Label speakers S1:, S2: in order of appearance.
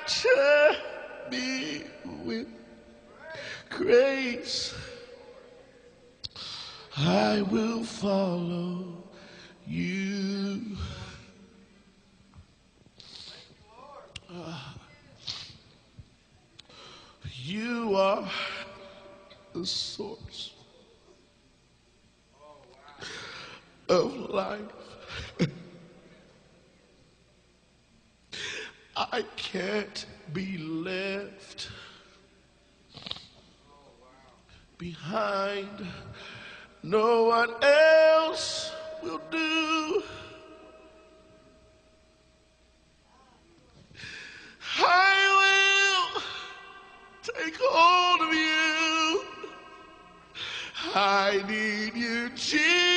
S1: Turn me with grace. I will follow you. You are the source of life. I can't be left behind. No one else will do. I will take hold of you. I need you, Jesus.